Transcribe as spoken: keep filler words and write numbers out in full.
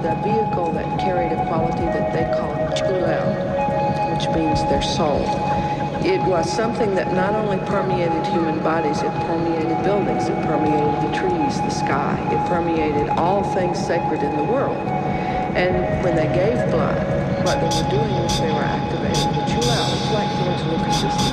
a vehicle that carried a quality that they called chulel, which means their soul. It was something that not only permeated human bodies, it permeated buildings, it permeated the trees, the sky, it permeated all things sacred in the world. And when they gave blood, what they were doing was they were activating the chulel. It's like George Lucas's